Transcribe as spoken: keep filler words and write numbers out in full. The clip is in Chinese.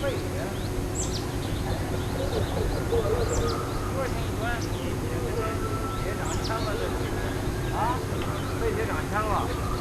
废铁。多少钱一吨？铁长枪了这是。啊？废铁长枪了。